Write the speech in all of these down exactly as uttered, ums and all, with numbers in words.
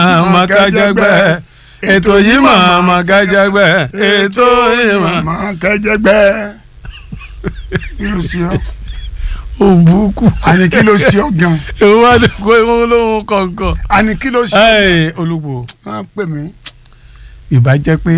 màmá kẹjẹgbẹ́ ètò yìí màmá kẹjẹgbẹ́ ètò yìí màmá kẹjẹgbẹ́. kí ló ṣe ọ́. òun burúkú. àní kí ló ṣe ọ́ gan. èwo wá lè kó ewu lóhun kọ̀ọ̀kan. àní kí ló ṣe ọ́. olùkọ́. máa pè mí. ìbá jẹ́ pé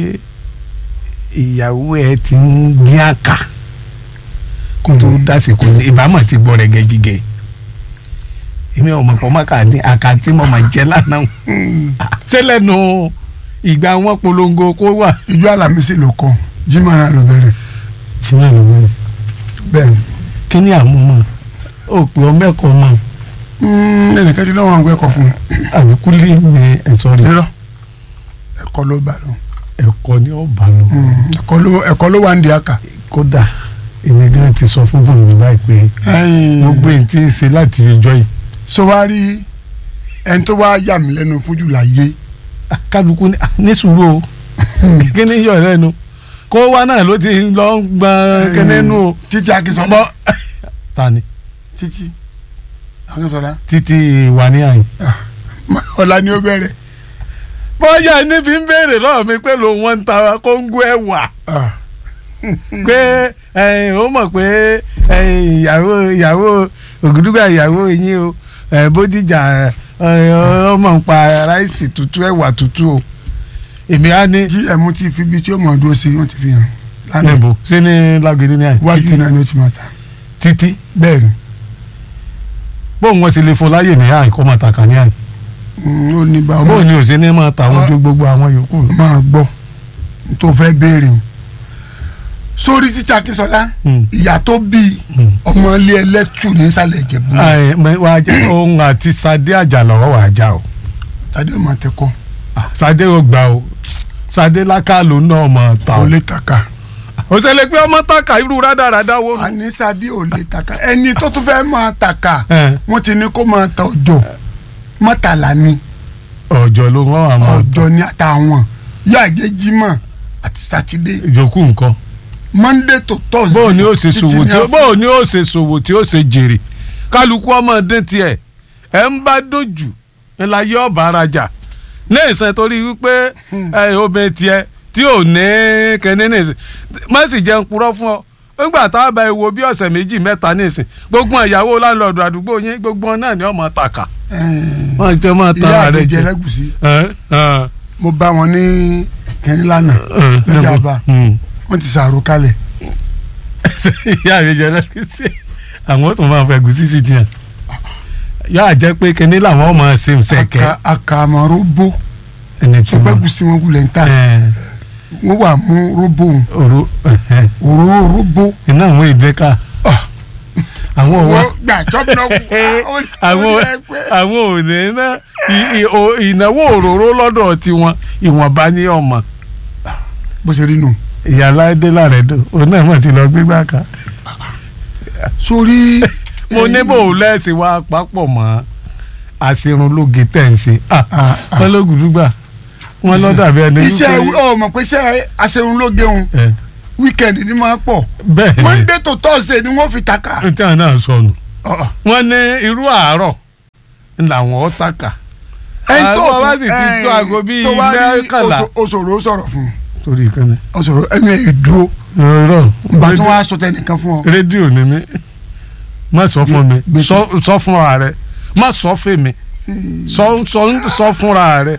ìyàwó ẹ ti ń dín àkà kó tó dásìkò ní ìbámu ti gbọ́ rẹ̀ gẹ́jìgẹ́ èmi ò mọ̀ pọ̀ mọ́ ká ní àkà tí mo máa jẹ lánàá tẹ́lẹ̀ nù ìgbà wọn polongo kó wà. ìjọ Àlàmísì ló kọ jimá náà ló bẹ̀rẹ̀. jimá ló bẹ̀rẹ̀. bẹ́ẹ̀ni. kí ni àmúmọ̀ ó pè ọ mẹ́kọ̀ọ́ mọ́. ẹnìkan tí lọ́wọ́ àwọn ẹ̀kọ́ fún un. àbíkú lè ní ẹ̀sọ́ rẹ̀. irọ́ ẹ̀kọ́ ló bá lọ. ẹ̀kọ́ ni ó bá lọ. ẹ̀kọ́ ló ẹ̀kọ́ ló wà ń di àkà. kódà èmi gan ti sọ fún bòmí báyìí pé gbogbo èyí tí ń ṣe láti ìjọ yìí. so wá rí ẹni tó wá yà mí lẹ́nu fújù láyé. kálukú ní sùúrù o kí ni yọ lẹ́nu kó wá náà ló ti lọ gbọ́n kẹ́nẹ́nu o. títí akínsọ́lá. ta ni. títí akínsọ́lá. títí wà ní àyìn. ọ̀la ni ó bẹ̀rẹ̀. bọ́yá níbi ń béèrè lọ́wọ́ mi pé lòun wọ́n ń ta kóńgó ẹ̀wà pé ó mọ̀ pé ìyàwó ìyàwó Ògúndùgbà ìyàwó yín o Bódìjà ọmọ ń pa ráìsì tútù ẹ̀wà tútù o èmi á ní. gm ti fi bí tí ó mọ̀ dúró sí wọ́n ti fi hàn lánàá. níbo ṣé ní Lágídí ní àyè. wájú náà ni ó ti máa ta. títí. bẹ́ẹ̀ni. bóun wọn sì lè fọ láyè ní àyè kó máa tàkà ní àyè. ó ní bá ọmọ. bóun ni ò sí ní máa ta àwọn ojú gbogbo àwọn yòókù. máa gbọ́ tó fẹ́ béèrè o sórí títí Akínsọ́lá ìyá tó bí ọmọ ilé ẹlẹ́tù nísàlẹ̀ Ìjẹ̀bú. wàá jẹ ohun àti Sadé Àjàlọ́wọ́ wàá já o. Sadé ò máa tẹkọ. Sadé ò gbà o Sadé lákàlù náà máa ta o. ò lè taka. o ṣẹlẹ̀ pé ọmọ taka irú rádaràda wo. àní Sadé ò lè taka ẹni tó tún fẹ́ máa taka wọ́n ti ní kó máa ta ọjọ́ mọ́tàlá ni. ọjọ́ ló wọ́n wà máa. ọjọ́ ni àtàwọn yóò àjẹ́ Jímọ̀ àti Sátidé. ìjókòó nǹkan. Monday to Thursday. bóò ni ó ṣe ṣòwò tí ó bóò ni ó ṣe ṣòwò tí ó ṣe jèrè kálukú ọmọdé tiẹ̀ ẹ̀ ń bá dojú ńlá yọ ọba arajà ní ìsìn torí wípé obìnrin tiẹ̀ tí ò ní kẹ́ni ní ìsìn má sì jẹun purọ́ fún ọ nígbà tá a bá wo bí ọ̀sẹ̀ méjì mẹ́ta ní ìsìn gbogbo ìyàwó láńlọ́ọ̀dù àdúgbò yín gbogbo náà ni ọmọ tàkà wọ́n jẹ́ ọmọ tán ààrẹ jẹ. ìyá àgbẹ̀jẹ̀ lẹ́gùsí mo bá wọn ní kẹ́ni lánàá lọ́jà bá wọ́n ti sàrò kalẹ̀. ìyá mi jẹ lẹ́kìtì àwọn tó máa fẹ́ gùsí sí tiẹ̀ yóò jẹ́ pé kíní làwọn máa ṣe ṣẹ̀kẹ́. àkàmọ́ róbó sọpẹ́ gùsí wọn gulẹ̀ ń tà wọ́n wà mú róbó òró róbó. iná àwọn ìdẹ́ka àwọn òwò gbà tọ́pọ̀ àwọn òní náà ìnáwó òróró lọ́dọ̀ tiwọn ìwọ̀nba ní ọmọ. bó ṣe rí nù. ìyàlá dé lára ẹ̀dùn òun náà mọ̀ ti lọ gbégbá kan. sórí. mo ní bò lẹ́sìn wá papọ̀ mọ́ àṣerunlóge tẹ̀ ń ṣe wọ́n ló Ògúndùgbà wọ́n lọ́ dàbí ẹni. iṣẹ́ ọmọ pé iṣẹ́ àṣerunlóge òun wíkẹ̀ndì ni máa pọ̀ bẹ́ẹ̀ ni Monday to Thursday ni wọ́n fi taka. tí àwọn náà sọnù wọ́n ní irú àárọ̀ làwọn taka ẹni tó àwọn wá sì ti tó aago bíi mẹ́kànlá. òṣòro sọ̀rọ̀ fún un. torí ìkànnì. òṣòro ẹni ẹ̀ dúró. rọ ìgbà tó wá sọ tẹnìkan fún ọ. rédíò ni mí má sọ fún mi sọ fúnra rẹ má sọ fún mi sọ fúnra rẹ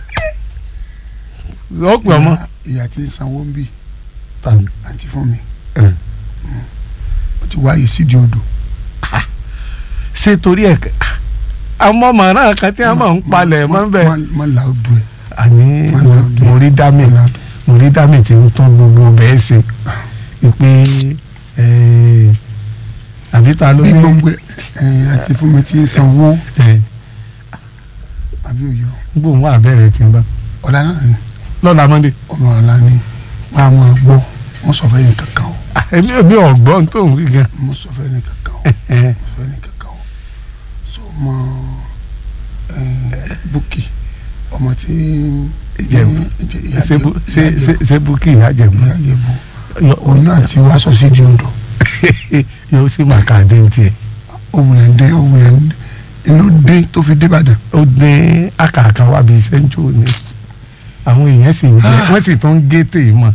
ó pè ọmọ. ìyá tí ń sanwó ń bì tàbí àǹtí fún mi ó ti wáyé sídìí odò. ṣé torí ẹ àwọn ọmọ náà kan tí wọn máa ń palẹ̀ mọ́ bẹ́ẹ̀. má la odò ẹ. àní mo rí dámì mo rí dámì tí ń tún gbogbo bẹ́ẹ̀ ṣe pé àbí ta ló ní. bí gbogbo àti fún mi ti ń sanwó àbí òyò. gbóhùn wà bẹ̀rẹ̀ tí ń bá. ọ̀la náà ni. lọ́la mọ́ndé. ọmọ ọ̀la ni wọ́n á máa gbọ́ wọ́n sọ fẹ́ ní kankan o. èmi ò bí ọ̀gbọ́n tó ń wí gan. mo sọ fẹ́ ní kankan o mo sọ fẹ́ ní kankan o so mo Bukky ọmọ tí. Ìjẹ̀bú ṣe Bukky Ìjẹ̀bú. òun náà ti wá sọ sí di odò. yóò sì máa kà dé tiẹ̀. òwúlẹ̀ ń dé òwúlẹ̀ ń inú dé tó fi dé Ìbàdàn. ó dé àkàkà wá bíi sẹ́ńjò ni àwọn èèyàn sì ń jẹ wọ́n sì tún ń gé tèé mọ́.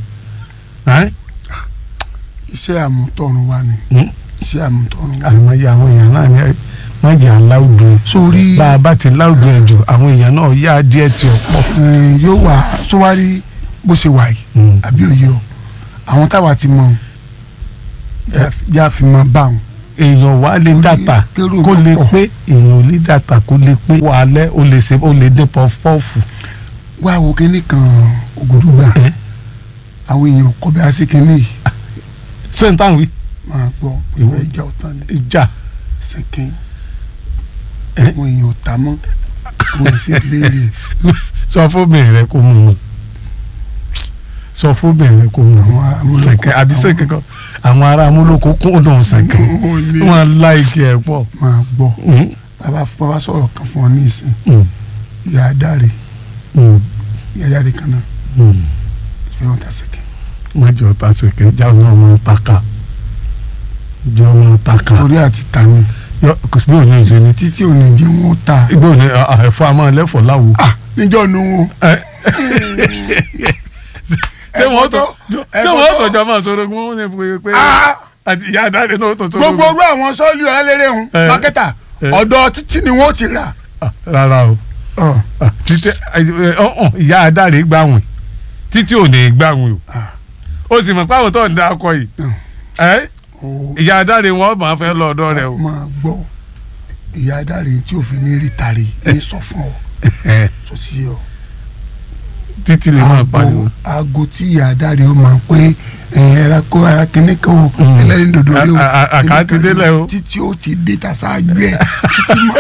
iṣẹ́ àmútọ̀run wa ni iṣẹ́ àmútọ̀run wa. àmọye àwọn èèyàn náà ni wọ́n jẹ́ aláwùjọ sórí bá a bá ti láwùjọ ẹ̀ jù àwọn èèyàn náà yá díẹ̀ tí ó pọ̀. yóò wà sówárí bó ṣe wà yìí àbí òye o àwọn táwa ti mọ yà fi mọ bá wọn. èèyàn wà lè dàtà kó lè pé èèyàn ò lè dàtà kó lè pé wà á lẹ́ o lè ṣe o lè dín pọ́fupọ́fù. wá wo kínní kan Ògùdùgbà àwọn èèyàn kọ́ bí a ṣe kínní yìí. ṣé n táwọn wí. máa gbọ́ ìwé ìjà ọ̀tán ni. ìjà. ṣèké àwọn èèyàn ò ta mọ́ àwọn èèyàn sì léèrè. sọ fóbìnrin rẹ kó mú un sọ fóbìnrin rẹ kó mú un ṣèké àbí ṣèké kan àwọn ará amúlòkó kún dùn ṣèké wọn láìkí ẹ pọ̀. máa gbọ́ bàbá bàbá sọ̀rọ̀ kan fún ọ ní ìsìn ìyá Adáre ìyá Adáre kan náà ìfẹ́ wọn ta ṣèké. wọ́n jẹ́ ọ̀tá ṣèké jáwé ọmọ taka jẹ́ ọmọ taka. torí àti tàmí. yọ bí òní ìṣe ni. títí òní jẹ́ wọ́n ta. igbó òní ẹ̀fọ́ àmọ́ ẹlẹ́fọ̀ láwo. níjọ́ nu wọn. ṣé wọ́n tó ṣé wọ́n tó jọ máa sọ̀rọ̀ gbọ́n ní pé pé àti ìyá Adáre náà tó sọ̀rọ̀. gbogbo orú àwọn sọ́ọ̀lù alẹ́rẹ́ hun mákẹ́tà ọ̀dọ̀ títí ni wọ́n ti rà. rárá o títí ìyá Adáre gbàwìn títí òní gbàwìn o ó sì mọ̀ pé àwọn tó ń da akọ yìí ìyá Adáre wọn máa fẹ́ lọ ọ̀dọ̀ rẹ o. máa gbọ́ ìyá Adáre tí òfin ní rí tari ní sọ fún ọ tó ti yọ. títí lè máa pariwo. aago tí ìyá Adáre ó máa pé ẹ̀rọ kó ara kínní kan o ẹlẹ́rìí dòdò rí o àká ti délẹ̀ o títí ó ti dé ta ṣáájú ẹ̀ títí mọ́.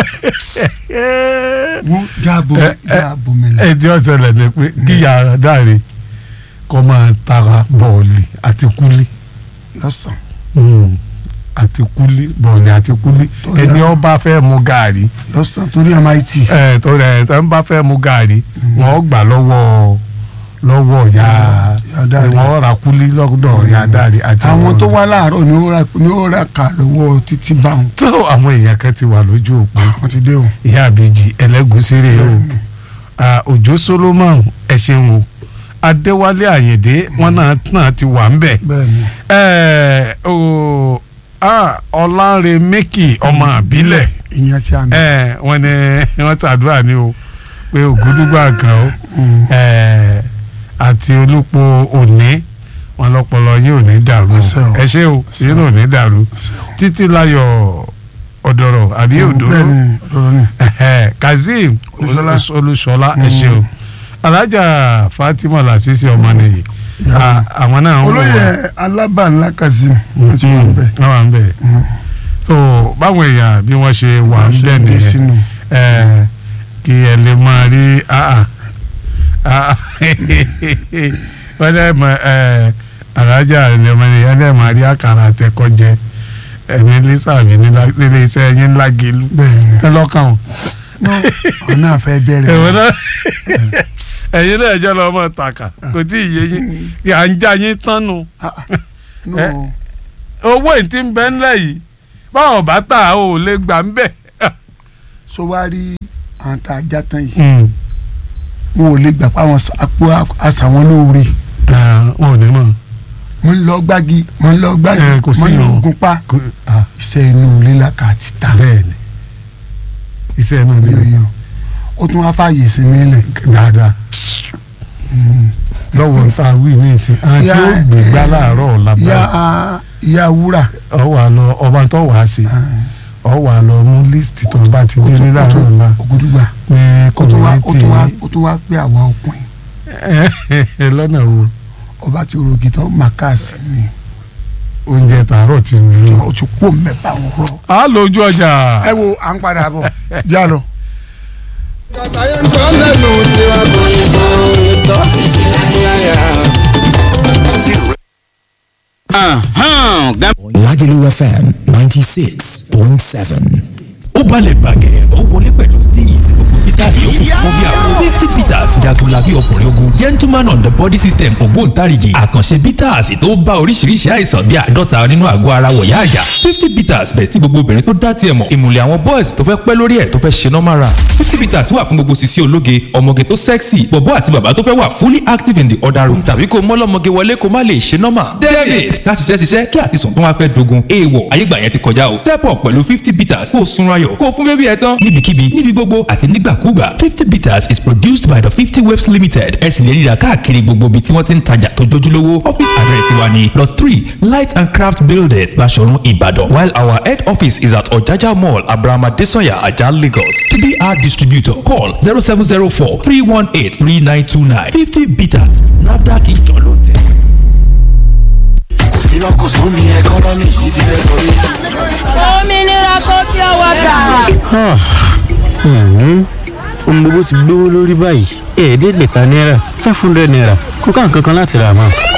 wọ́n jáàbò jáàbò mi lẹ. ẹ jẹ́ ọ̀sẹ̀ lẹ̀ ní pé kí ìyá Adáre kọ́ máa tara bọ́ọ̀lì àti kúlí. lọ́sàn-án. àti kúlí bọ́ọ̀lì àti kúlí ẹni ó bá fẹ́ mu gààrí. lọ́sàn-án torí mit. ẹ torí ẹ tó ń bá fẹ́ mu gààrí wọ́n gbà lọ́wọ́ lọ́wọ́ ya wọ́n ra kúlí lọ́dọ̀ ya Adáre àti. àwọn tó wá láàárọ̀ ni ó rà kà lọ́wọ́ títí báwọn. tó àwọn èèyàn kan ti wà lójú òpó. wọ́n ti dé o. ìyá àbèjì ẹlẹ́gùsí rè o Òjó Solomon ẹ ṣeun o Adéwálé Àyìndé wọn náà náà ti wà ń bẹ̀. ẹ o Ọlárẹ̀mẹ́kì ọmọ àbílẹ̀ ìyẹn ti àná. ẹ wọn ni wọn tàdúrà ní o pé Ògúndùgbà kan o ẹ àti Olúpo òní wọn lọpọlọ yìí ò ní dàrú ẹ ṣé o yìí ò ní dàrú Títílayọ̀ Ọ̀dọ̀rọ̀ àbí Òdòrò Kazeem Olúṣọlá ẹ ṣé o Alájà Fatima Lasisi ọmọ nìyí àwọn náà ń wò wá. olóyè Alábànlá Kazeem wọn ti wà ń bẹ. wọn wà ń bẹ so báwọn èèyàn bí wọ́n ṣe wà ń bẹ nìyẹn kí ẹ lè máa rí wọ́n lè mọ Alájà lẹ́mọ̀nìyàn lè máa rí àkàrà àtẹ̀kọ́jẹ ẹ̀mí lísàbí nílé iṣẹ́ yín ńlá gelu ẹ lọ́kàn o. ọ̀nà àfẹ́ bẹ̀rẹ̀ ẹ̀yin náà jẹ́ lọ́ mọ̀ tàkà kò tí ì yé yín kí à ń já yín tán nu owó ìtì ń bẹ ńlẹ̀ yìí báwọn bá tà ó lè gbà ń bẹ̀. so wá rí àwọn tá a já tán yìí wọn ò lè gbà pa àwọn àpò àṣà wọn lóore. wọn ò ní mọ̀. mo ń lọ gbági mo ń lọ gbági mo ń lọ ogun pa iṣẹ́ inú lílà kà ti ta. bẹ́ẹ̀ni iṣẹ́ inú lílà ó tún wá fààyè sí mi lẹ̀. dáadáa lọ́wọ́ tá a wí ní ìsìn àti ó gbégbá láàárọ̀ ọ̀la báyìí. ìyá wúrà. ọ wà lọ ọba tó wà á sí ọ wà lọ mú lísìtì tó bá ti dé ní láàárọ̀ ọ̀la. Ògúndùgbà ní kọ́mínítì ó tún wá pé àwa ọkùnrin. lọ́nà wo. ọba tí orògì tó màkàsí ni. oúnjẹ tààrọ̀ ti rú. o ti kó mẹ́ta wọn rọ. a lójú ọjà. ẹ wo à ń padà bọ̀ já lọ. Kàtàyé ń tọ́ lẹ́nu tí wàá kò ní bọ̀ ìtọ́ títí tí a yà. Lagelu F M ninety six point seven. Ó balẹ̀ bàgẹ́ ó wọlé pẹ̀lú steez gbogbo peter yòókù fún bí àwọn fifty peters jagun jagunlabi ọkùnrin ogun gentleman on the body system ògbóǹtarìgì àkànṣe bitters tó bá oríṣiríṣi àìsàn bíi àádọ́ta nínú àgọ́ ara wọ̀yá àjà fifty bitters bẹ̀ tí gbogbo obìnrin tó dá tiẹ̀ mọ̀ ìmùlẹ̀ àwọn boys tó fẹ́ pẹ́ lórí ẹ̀ tó fẹ́ ṣe normal run fifty bitters wà fún gbogbo sisi ológe ọmọge tó sexy bọ̀bọ́ àti bàbá tó fẹ́ wà fully active in the other room tàbí kó mọ́lọ́mọge wọlé kó má lè ṣe normal david ká ṣiṣẹ́ ṣiṣẹ́ kí àtisùn tó wá fẹ́ dogun èèwọ̀ ayégbà yẹn ti kọjá o step up pẹ̀lú fifty bitters kó o sunra yọ̀ kó o fún bébí ẹ tán níbikíbi níbi gbogbo àti nígbàkúgbà fifty bitters is produced by the fifty waves limited ẹ sì lè ríra káàkiri gbogbo ibi tí wọ́n ti ń tajà tó jójúlówó office address wa ni lot three light and craft building Basọ̀run Ìbàdàn while our head office is at Ọ̀jájá mall Abraham Adesanya Ajah Lagos to be our distributor call zero seven zero four three one eight three nine two nine fifty bitters NAFDAC ìjọ ló tẹ̀. iná kò sún ní ẹkọ́nọ́mì yìí ti fẹ́ sọ rí. òmìnira kò fi ọwọ́ gbà. ohun gbogbo ti gbówó lórí báyìí ẹ̀ẹ́dẹ́gbẹ̀ta náírà five hundred naira kó ká nǹkan kan láti rà mọ́.